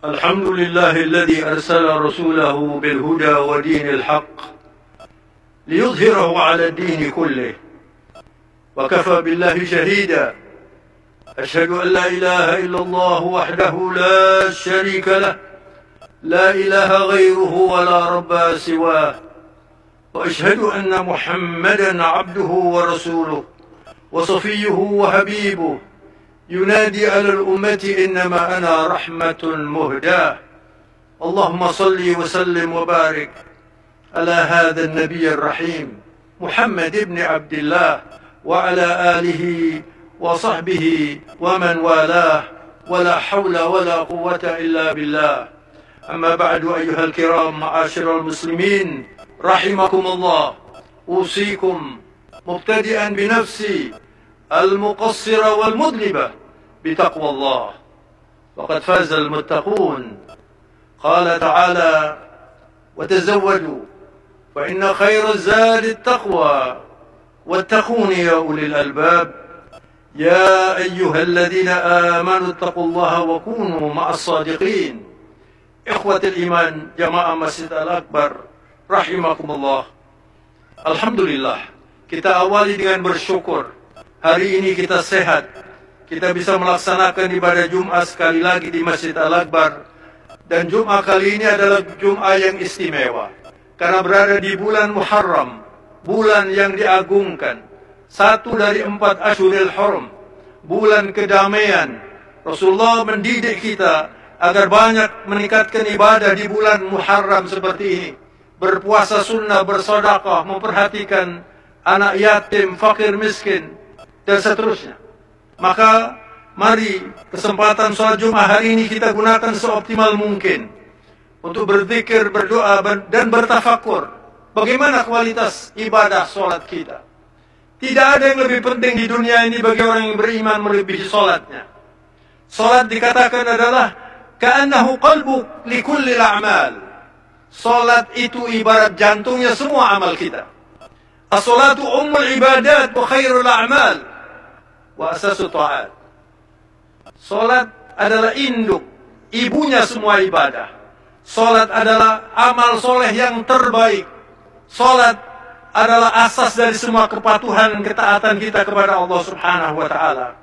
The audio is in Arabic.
الحمد لله الذي أرسل رسوله بالهدى ودين الحق ليظهره على الدين كله، وكفى بالله شهيدا. أشهد أن لا إله إلا الله وحده لا شريك له، لا إله غيره ولا رب سواه، وأشهد أن محمدا عبده ورسوله وصفيه وحبيبه، ينادي على الأمة إنما أنا رحمة مهداة. اللهم صل وسلم وبارك على هذا النبي الرحيم محمد بن عبد الله وعلى آله وصحبه ومن والاه، ولا حول ولا قوة إلا بالله. أما بعد، أيها الكرام معاشر المسلمين رحمكم الله، أوصيكم مبتدئا بنفسي المقصرة والمذنبة بتقوى الله، وقد فاز المتقون. قال تعالى: وتزودوا فإن خير الزاد التقوى واتقون يا أولي الألباب. يا أيها الذين آمنوا اتقوا الله وكونوا مع الصادقين. إخوة الإيمان jamaah Masjid Al-Akbar rahimakumullah. Alhamdulillah, kita awali dengan bersyukur. Hari ini kita sehat, kita bisa melaksanakan ibadah Jum'ah sekali lagi di Masjid Al-Akbar. Dan Jum'ah kali ini adalah Jum'ah yang istimewa, karena berada di bulan Muharram, bulan yang diagungkan, 1 dari 4 Ashuril Hurum, bulan kedamaian. Rasulullah mendidik kita agar banyak meningkatkan ibadah di bulan Muharram seperti ini. Berpuasa sunnah, bersedekah, memperhatikan anak yatim, fakir, miskin, dan seterusnya. Maka mari kesempatan sholat Jumat hari ini kita gunakan seoptimal mungkin untuk berzikir, berdoa, dan bertafakur bagaimana kualitas ibadah sholat kita. Tidak ada yang lebih penting di dunia ini bagi orang yang beriman melebihi sholatnya. Sholat dikatakan adalah ka'annahu qalbu likulli al-a'mal. Sholat itu ibarat jantungnya semua amal kita. As-sholatu ummul ibadat wa khairul a'mal wa asasu ta'at. Sholat adalah induk, ibunya semua ibadah. Sholat adalah amal soleh yang terbaik. Sholat adalah asas dari semua kepatuhan dan ketaatan kita kepada Allah Subhanahu wa ta'ala.